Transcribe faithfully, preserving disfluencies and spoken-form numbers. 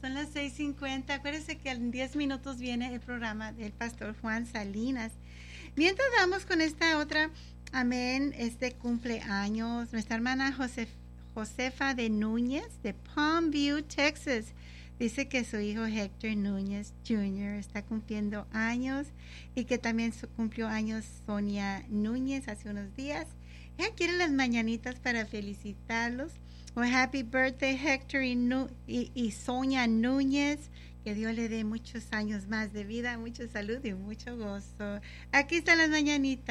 Son las seis cincuenta. Acuérdense que en diez minutos viene el programa del pastor Juan Salinas. Mientras vamos con esta otra, amén, este cumpleaños, nuestra hermana Josef, Josefa de Núñez, de Palm View, Texas. Dice que su hijo Héctor Núñez junior está cumpliendo años y que también cumplió años Sonia Núñez hace unos días. Ella quiere las mañanitas para felicitarlos. Well, happy birthday, Héctor y, Nu- y, y Sonia Núñez. Que Dios le dé muchos años más de vida, mucha salud y mucho gozo. Aquí están las mañanitas.